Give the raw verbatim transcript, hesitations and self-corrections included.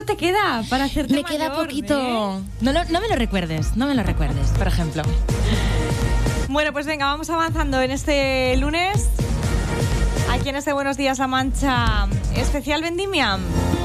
te queda para hacerte Me mayor, queda poquito. ¿eh? No, lo- no me lo recuerdes, no me lo recuerdes, por ejemplo. Bueno, pues venga, vamos avanzando en este lunes. Aquí en este Buenos Días La Mancha, especial Vendimia.